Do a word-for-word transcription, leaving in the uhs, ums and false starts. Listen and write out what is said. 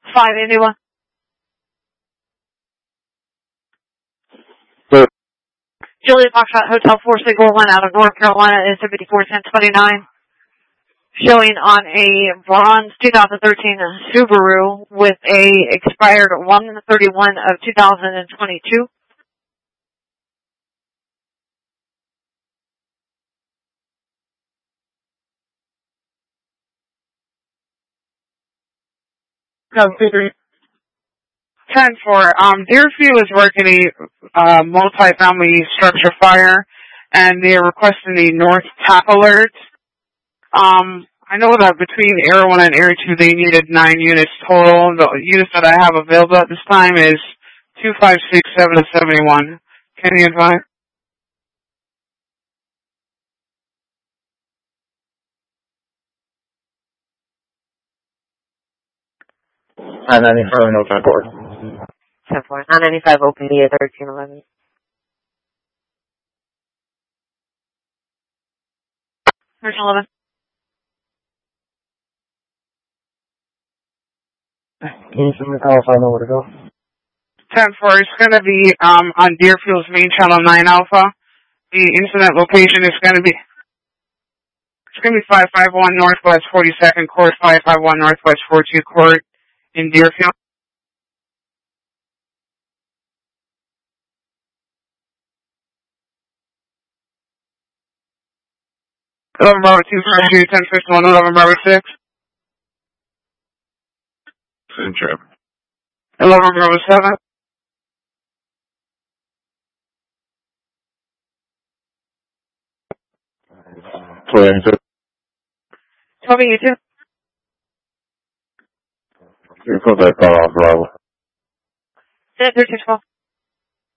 five eighty-one. Good. Juliet Foxtrot Hotel four Signal one out of North Carolina is seventy-four ten twenty-nine. Showing on a bronze two thousand thirteen Subaru with a expired one thirty-one of two thousand twenty-two. No, ten four. Um, Deerfield is working a uh, multi-family structure fire, and they are requesting the North Tap Alert. Um, I know that between Area one and Area two, they needed nine units total. The units that I have available at this time is two five six seven and seventy-one. Can you advise? nine ninety-five, no time board. ten four. nine ninety-five open via thirteen eleven. thirteen eleven. Can you send me a call if I know where to go? ten four. It's going to be um, on Deerfield's main channel nine Alpha. The incident location is going to be it's going to be five five one Northwest forty-second Court, five five one Northwest forty-two Court in Deerfield. eleven Bravo two five two, ten fifty-one, eleven Bravo six. Same trip. eleven Bravo seven. twelve, twelve you two. you put that call off, Bravo. thirteen twelve.